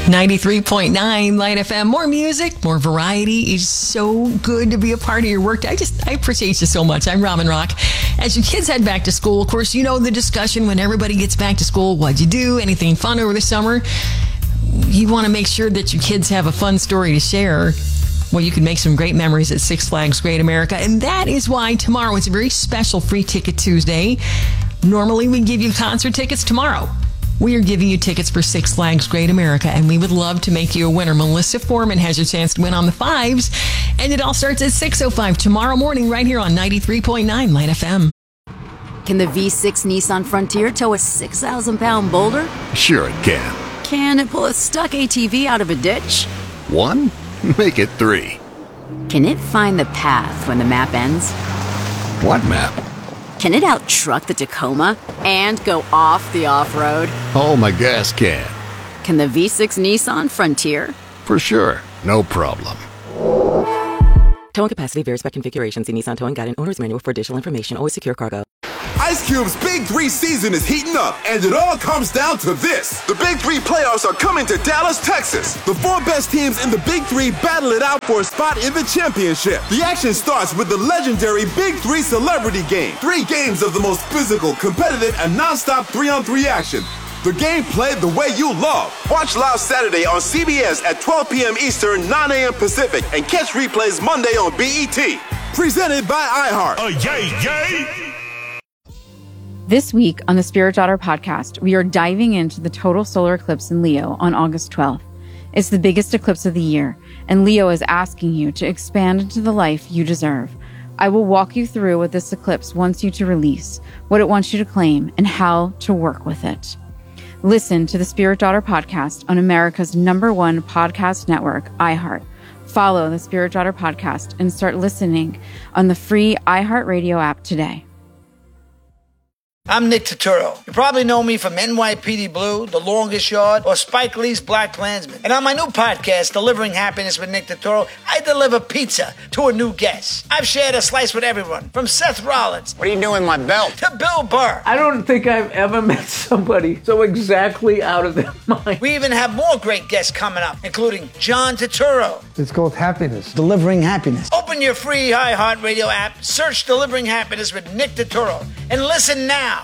93.9 Light FM. More music, more variety. It's so good to be a part of your work. I appreciate you so much. I'm Robin Rock. As your kids head back to school, of course, you know the discussion when everybody gets back to school. What'd you do? Anything fun over the summer? You want to make sure that your kids have a fun story to share. Well, you can make some great memories at Six Flags Great America. And that is why tomorrow is a very special Free Ticket Tuesday. Normally, we give you concert tickets tomorrow. We are giving you tickets for Six Flags Great America, and we would love to make you a winner. Melissa Foreman has your chance to win on the fives, and it all starts at 6:05 tomorrow morning right here on 93.9 Light FM. Can the V6 Nissan Frontier tow a 6,000-pound boulder? Sure it can. Can it pull a stuck ATV out of a ditch? 1? Make it 3. Can it find the path when the map ends? What map? Can it out-truck the Tacoma and go off the off-road? Oh, my gas can. Can the V6 Nissan Frontier? For sure. No problem. Towing capacity varies by configuration. See Nissan Towing Guide and Owner's Manual for additional information. Always secure cargo. Ice Cube's Big 3 season is heating up, and it all comes down to this. The Big 3 playoffs are coming to Dallas, Texas. The 4 best teams in the Big 3 battle it out for a spot in the championship. The action starts with the legendary Big 3 Celebrity Game. 3 games of the most physical, competitive, and non-stop 3-on-3 action. The game played the way you love. Watch live Saturday on CBS at 12 p.m. Eastern, 9 a.m. Pacific, and catch replays Monday on BET. Presented by iHeart. Yay! This week on the Spirit Daughter podcast, we are diving into the total solar eclipse in Leo on August 12th. It's the biggest eclipse of the year, and Leo is asking you to expand into the life you deserve. I will walk you through what this eclipse wants you to release, what it wants you to claim, and how to work with it. Listen to the Spirit Daughter podcast on America's #1 podcast network, iHeart. Follow the Spirit Daughter podcast and start listening on the free iHeartRadio app today. I'm Nick Turturro. You probably know me from NYPD Blue, The Longest Yard, or Spike Lee's Black Klansman. And on my new podcast, Delivering Happiness with Nick Turturro, I deliver pizza to a new guest. I've shared a slice with everyone, from Seth Rollins. What are you doing with my belt? To Bill Burr. I don't think I've ever met somebody so exactly out of their mind. We even have more great guests coming up, including John Turturro. It's called Happiness. Delivering Happiness. Open your free iHeartRadio app, search Delivering Happiness with Nick Turturro, and listen now